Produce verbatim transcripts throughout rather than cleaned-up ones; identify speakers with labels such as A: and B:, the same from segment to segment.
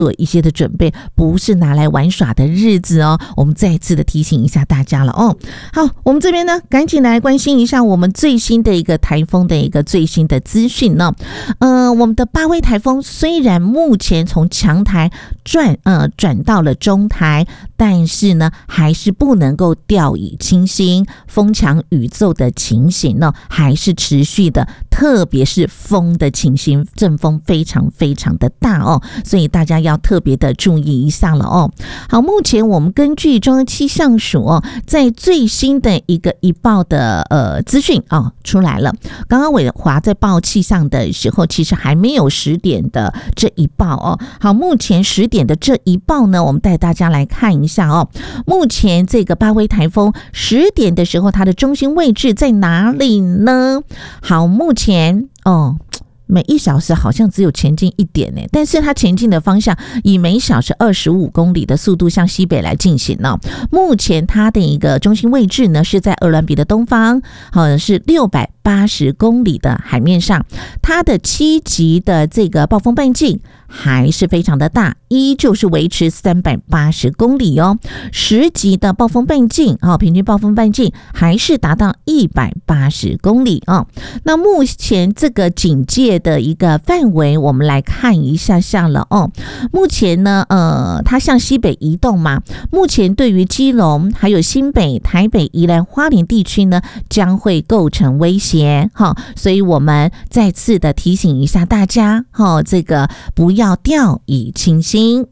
A: 做一些的准备，不是拿来玩耍的日子哦。我们再一次的提醒一下大家了哦。好，我们这边呢，赶紧来关心一下我们最新的一个台风的一个最新的资讯呢。呃，我们的八威台风虽然目前从强台转呃转到了中台，但是呢，还是不能够掉以轻心，风强雨骤的情形呢，还是持续的，特别是风的情形，阵风非常非常的大哦，所以大家要特别的注意一下了哦。好，目前我们根据中央气象署哦，在最新的一个一报的呃资讯哦出来了。刚刚伟华在报气象的时候，其实还没有十点的这一报哦。好，目前十点的这一报呢，我们带大家来看一下哦。目前这个八威台风十点的时候，它的中心位置在哪里呢？好，目前哦。每一小时好像只有前进一点呢，但是它前进的方向以每小时二十五公里的速度向西北来进行呢。目前它的一个中心位置呢是在鹅銮鼻的东方，好，是六百八十公里的海面上。它的七级的这个暴风半径还是非常的大，依旧是维持三百八十公里哦。十级的暴风半径啊，平均暴风半径还是达到一百八十公里啊。那目前这个警戒的一个范围，我们来看一下下了哦。目前呢，呃，它向西北移动嘛，目前对于基隆、还有新北、台北、宜兰、花莲地区呢，将会构成威胁哈。所以我们再次的提醒一下大家哈，这个不要掉以轻心。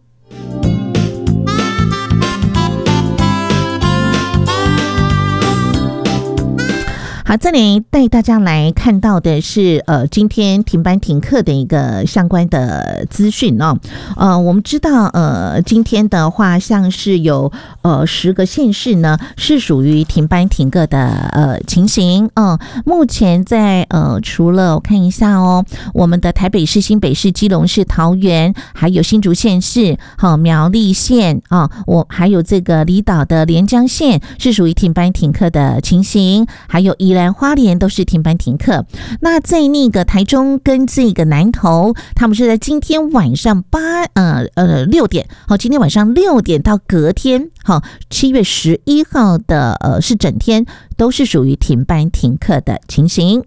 A: 好，这里带大家来看到的是呃，今天停班停课的一个相关的资讯哦。呃，我们知道呃，今天的话，像是有呃十个县市呢是属于停班停课的呃情形。嗯、呃，目前在呃，除了我看一下哦，我们的台北市、新北市、基隆市、桃园，还有新竹县市，好、呃，苗栗县啊、呃，我还有这个离岛的连江县是属于停班停课的情形，还有宜兰、花莲都是停班停课。那在那个台中跟这个南投，他们是在今天晚上八呃呃六点，好，今天晚上六点到隔天，好，七月十一号的呃是整天都是属于停班停课的情形。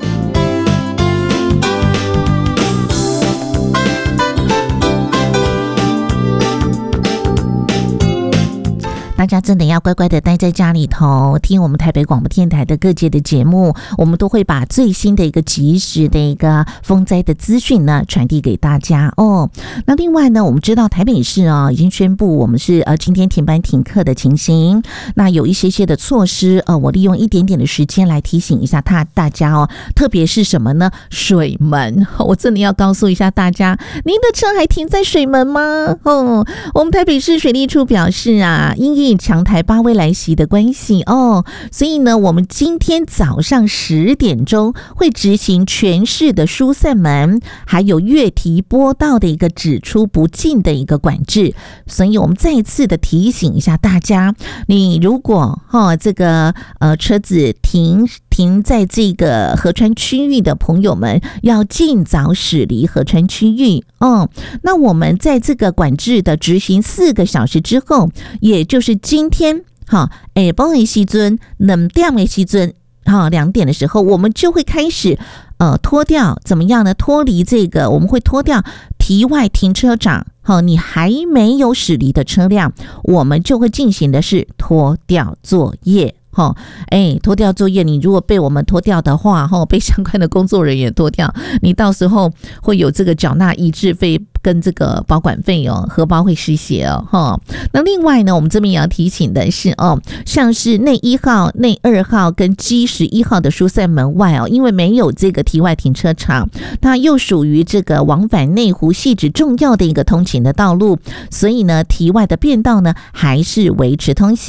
A: 大家真的要乖乖的待在家里头，听我们台北广播电台的各界的节目，我们都会把最新的一个及时的一个风灾的资讯呢传递给大家哦。那另外呢，我们知道台北市啊、哦、已经宣布我们是呃今天停班停课的情形，那有一些些的措施，呃，我利用一点点的时间来提醒一下他大家哦，特别是什么呢？水门，我真的要告诉一下大家，您的车还停在水门吗？哦，我们台北市水利处表示啊，因应强台八威来袭的关系哦，所以呢，我们今天早上十点钟会执行全市的疏散门，还有越堤波道的一个只出不进的一个管制。所以我们再次的提醒一下大家，你如果哈、哦、这个呃车子停停在这个河川区域的朋友们，要尽早驶离河川区域哦。那我们在这个管制的执行四个小时之后，也就是今天哈，下晡的时阵，两点的时阵，哈，两点的时候，我们就会开始呃脱掉怎么样呢？脱离这个，我们会脱掉堤外停车场。好，你还没有驶离的车辆，我们就会进行的是脱掉作业。哈，哎，脱掉作业，你如果被我们脱掉的话，哈，被相关的工作人员脱掉，你到时候会有这个缴纳移置费跟这个保管费哦，荷包会失血哦，哈。那另外呢，我们这边也要提醒的是哦，像是内一号、内二号跟 G 十一号的疏散门外哦，因为没有这个堤外停车场，它又属于这个往返内湖汐止重要的一个通勤的道路，所以呢，堤外的便道呢还是维持通行。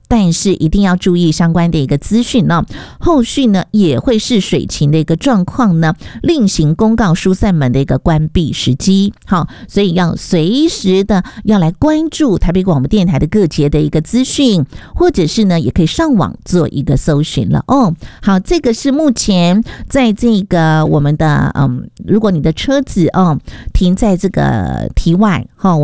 A: 但是一定要注意相关的一个资讯呢。后续呢也会视水情的一个状况呢，另行公告疏散门的一个关闭时机。好，所以要随时的要来关注台北广播电台的各节的一个资讯，或者是呢也可以上网做一个搜寻了哦。好，这个是目前在这个我们的嗯，如果你的车子哦停在这个堤外哈。